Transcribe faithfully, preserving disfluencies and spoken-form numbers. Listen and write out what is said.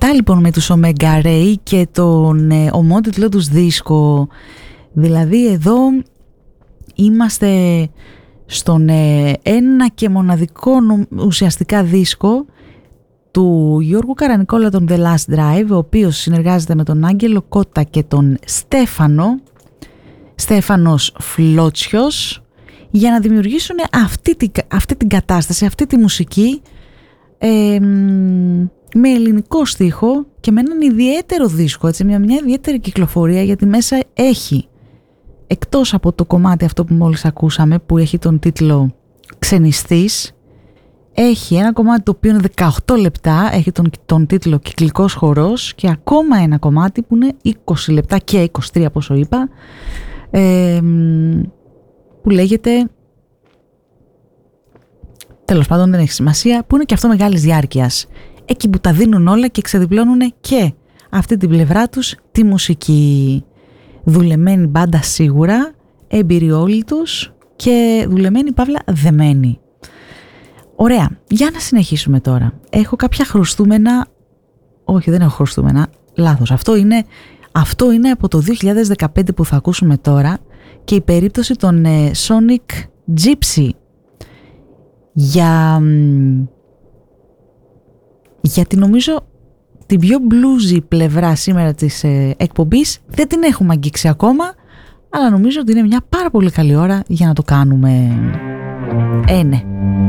επτά λοιπόν με τους Omega Ray και τον ε, ομότιτλο τους δίσκο. Δηλαδή εδώ είμαστε στον ε, ένα και μοναδικό ουσιαστικά δίσκο του Γιώργου Καρανικόλα, τον The Last Drive, ο οποίος συνεργάζεται με τον Άγγελο Κότα και τον Στέφανο, Στέφανος Φλότσιος, για να δημιουργήσουν αυτή, τη, αυτή την κατάσταση, αυτή τη μουσική ε, με ελληνικό στίχο και με έναν ιδιαίτερο δίσκο, έτσι, μια, μια ιδιαίτερη κυκλοφορία, γιατί μέσα έχει, εκτός από το κομμάτι αυτό που μόλις ακούσαμε που έχει τον τίτλο Ξενιστής, έχει ένα κομμάτι το οποίο είναι δεκαοκτώ λεπτά, έχει τον, τον τίτλο Κυκλικός χορός, και ακόμα ένα κομμάτι που είναι είκοσι λεπτά και είκοσι τρία πόσο είπα, ε, που λέγεται, τέλος πάντων δεν έχει σημασία, που είναι και αυτό μεγάλης διάρκειας. Εκεί που τα δίνουν όλα και ξεδιπλώνουν και αυτή την πλευρά τους τη μουσική. Δουλεμένη μπάντα σίγουρα, εμπειριόλητος και δουλεμένη παύλα δεμένη. Ωραία, για να συνεχίσουμε τώρα. Έχω κάποια χρωστούμενα, όχι δεν έχω χρωστούμενα, λάθος. Αυτό είναι, αυτό είναι από το δύο χιλιάδες δεκαπέντε που θα ακούσουμε τώρα, και η περίπτωση των ε, Sonic Gypsy. Για, γιατί νομίζω την πιο bluesy πλευρά σήμερα της ε, εκπομπής δεν την έχουμε αγγίξει ακόμα, αλλά νομίζω ότι είναι μια πάρα πολύ καλή ώρα για να το κάνουμε. Ε, ναι.